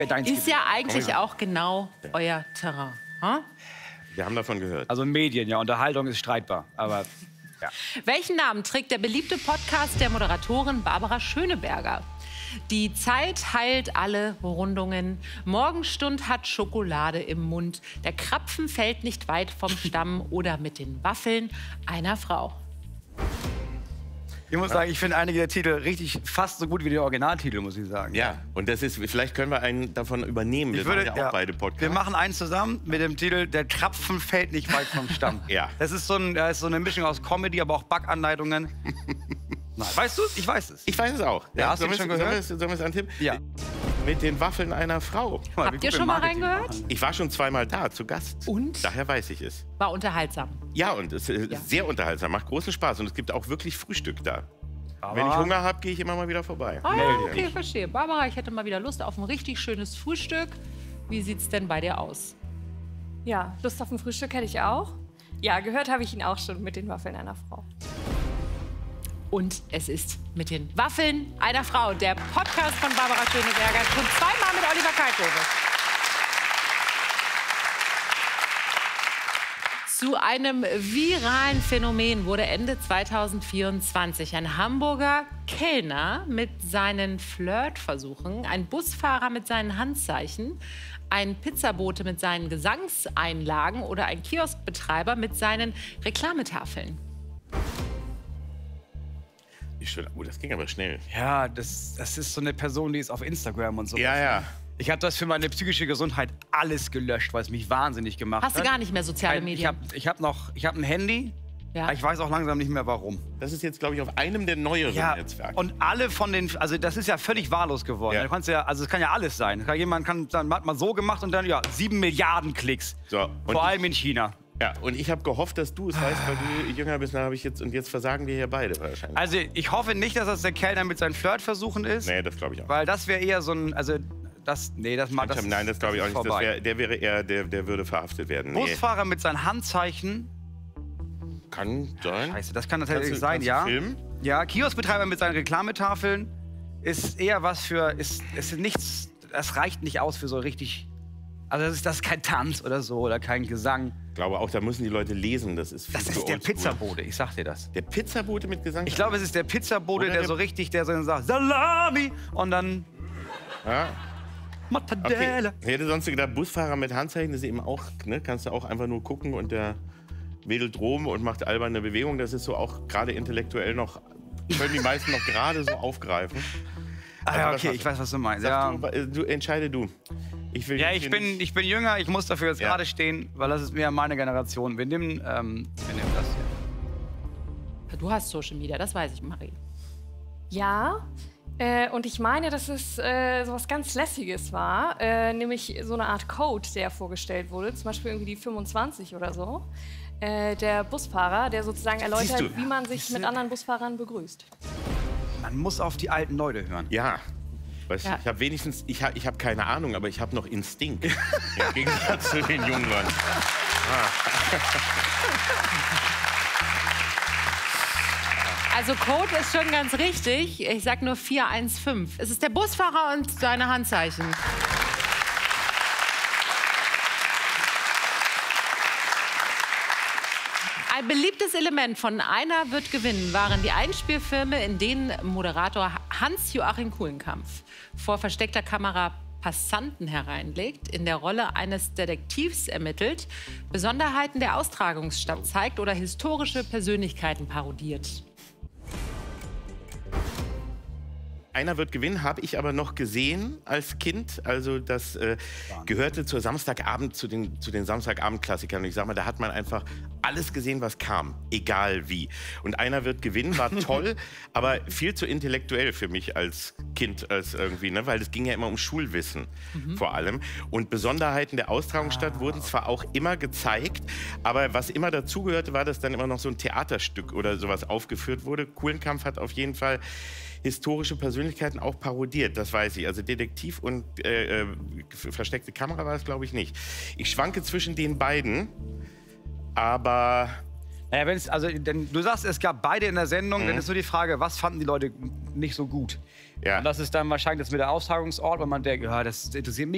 Ist ja eigentlich auch genau euer Terrain. Hm? Wir haben davon gehört. Also Medien, ja, Unterhaltung ist streitbar, aber ja. Welchen Namen trägt der beliebte Podcast der Moderatorin Barbara Schöneberger? Die Zeit heilt alle Rundungen. Morgenstund hat Schokolade im Mund. Der Krapfen fällt nicht weit vom Stamm. Oder mit den Waffeln einer Frau. Ich muss sagen, ich finde einige der Titel richtig fast so gut wie die Originaltitel, muss ich sagen. Ja, und das ist, vielleicht können wir einen davon übernehmen. Wir machen ja auch beide Podcasts. Wir machen einen zusammen mit dem Titel Der Krapfen fällt nicht weit vom Stamm. Ja. Das ist so eine Mischung aus Comedy, aber auch Backanleitungen. Nein. Weißt du es? Ich weiß es. Ich weiß es auch. Ja, hast du schon gehört? Sollen wir es antippen? Ja. Mit den Waffeln einer Frau. Habt ihr schon mal reingehört? Ich war schon zweimal da, zu Gast. Und? Daher weiß ich es. War unterhaltsam. Ja, und es ist sehr unterhaltsam, macht großen Spaß. Und es gibt auch wirklich Frühstück da. Aber wenn ich Hunger habe, gehe ich immer mal wieder vorbei. Ah, ja, okay, verstehe. Barbara, ich hätte mal wieder Lust auf ein richtig schönes Frühstück. Wie sieht's denn bei dir aus? Ja, Lust auf ein Frühstück hätte ich auch. Ja, gehört habe ich ihn auch schon mit den Waffeln einer Frau. Und es ist mit den Waffeln einer Frau, der Podcast von Barbara Schöneberger, schon zweimal mit Oliver Kalkofe. Zu einem viralen Phänomen wurde Ende 2024 ein Hamburger Kellner mit seinen Flirtversuchen, ein Busfahrer mit seinen Handzeichen, ein Pizzabote mit seinen Gesangseinlagen oder ein Kioskbetreiber mit seinen Reklametafeln. Oh, das ging aber schnell. Ja, das ist so eine Person, die ist auf Instagram und so. Ja, ja. Ich habe das für meine psychische Gesundheit alles gelöscht, weil es mich wahnsinnig gemacht hat. Hast du gar nicht mehr soziale Medien? Ich hab ein Handy, ja. Aber ich weiß auch langsam nicht mehr, warum. Das ist jetzt, glaube ich, auf einem der neueren Netzwerke. Und alle von den, also das ist ja völlig wahllos geworden. Ja. Du kannst ja, also es kann ja alles sein. Jemand hat mal so gemacht und dann, ja, 7 Milliarden Klicks. So, vor allem in China. Ja, und ich habe gehofft, dass du es weißt, weil du jünger bist, dann habe ich jetzt, und jetzt versagen wir hier beide wahrscheinlich. Also ich hoffe nicht, dass das der Kellner mit seinen Flirtversuchen ist. Nee, das glaube ich auch. Weil das wäre eher so ein, also nein, das glaube ich auch nicht. Der wäre eher, der würde verhaftet werden. Busfahrer mit seinen Handzeichen. Kann sein. Scheiße, das kann natürlich sein, ja. Filmen? Ja, Kioskbetreiber mit seinen Reklametafeln ist eher was für, ist nichts, das reicht nicht aus für so richtig, also das ist kein Tanz oder so oder kein Gesang. Ich glaube auch, da müssen die Leute lesen, das ist der Pizzabote, ich sag dir das. Der Pizzabote mit Gesang? Ich glaube, es ist der Pizzabote, der so richtig, der so sagt, Salami und dann... Ja. Mortadella. Okay. Ich hätte sonst gedacht, Busfahrer mit Handzeichen, das ist eben auch, ne, kannst du auch einfach nur gucken und der wedelt rum und macht alberne Bewegungen. Das ist so auch gerade intellektuell noch, können die meisten noch gerade so aufgreifen. Ah, ja, okay, ich weiß, was du meinst. Ja. Entscheide du. Ich bin jünger, ich muss dafür jetzt gerade stehen, weil das ist mehr meine Generation. Wir nehmen das hier. Du hast Social Media, das weiß ich, Marie. Ja, und ich meine, dass es so was ganz Lässiges war, nämlich so eine Art Code, der vorgestellt wurde, zum Beispiel irgendwie die 25 oder so. Der Busfahrer, der sozusagen erläutert, wie man sich mit anderen Busfahrern begrüßt. Man muss auf die alten Leute hören. Ja. Weißt du, ich habe wenigstens, ich hab keine Ahnung, aber ich habe noch Instinkt. Im Gegensatz zu den jungen Leuten. Also Code ist schon ganz richtig. Ich sag nur 415. Es ist der Busfahrer und seine Handzeichen. Ein beliebtes Element von Einer wird gewinnen waren die Einspielfilme, in denen Moderator Hans-Joachim Kulenkampff vor versteckter Kamera Passanten hereinlegt, in der Rolle eines Detektivs ermittelt, Besonderheiten der Austragungsstadt zeigt oder historische Persönlichkeiten parodiert. Einer wird gewinnen, habe ich aber noch gesehen als Kind. Also das gehörte zur Samstagabend, zu den Samstagabend-Klassikern. Und ich sag mal, da hat man einfach alles gesehen, was kam, egal wie. Und Einer wird gewinnen, war toll, aber viel zu intellektuell für mich als Kind, als irgendwie, ne? Weil es ging ja immer um Schulwissen vor allem. Und Besonderheiten der Austragungsstadt wurden zwar auch immer gezeigt, aber was immer dazugehörte, war, dass dann immer noch so ein Theaterstück oder sowas aufgeführt wurde. Kulenkampff hat auf jeden Fall historische Persönlichkeiten auch parodiert, das weiß ich. Also Detektiv und versteckte Kamera war es, glaube ich, nicht. Ich schwanke zwischen den beiden, aber... Naja, du sagst, es gab beide in der Sendung, dann ist nur die Frage, was fanden die Leute nicht so gut? Ja. Und das ist dann wahrscheinlich das mit der Austragungsort, weil man denkt, ja, das interessiert mich